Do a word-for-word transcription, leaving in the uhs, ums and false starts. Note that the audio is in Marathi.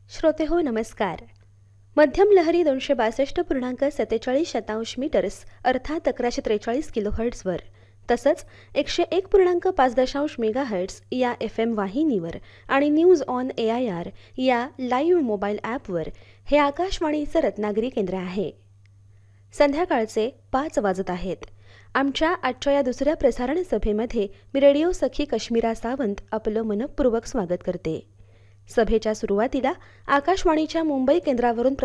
श्रोते हो नमस्कार. मध्यम लहरी दोनशे बासष्ट पूर्णांक सत्तेचाळीस शतांश मीटर्स अर्थात अकराशे त्रेचाळीस किलोहर्ट्झवर तसंच एकशे एक पूर्णांक पाच दशांश मेगाहर्ट्झ या एफ एम वाहिनीवर आणि news on A I R या लाईव्ह मोबाईल ॲपवर हे आकाशवाणीचं रत्नागिरी केंद्र आहे. संध्याकाळचे पाच वाजत आहेत. आमच्या आजच्या या दुसऱ्या प्रसारण सभेमध्ये मी रेडिओ सखी कश्मीरा सावंत आपलं मनपूर्वक स्वागत करते. सभेच्या सुरुवातीला आकाशवाणीच्या मुंबई केंद्रावरून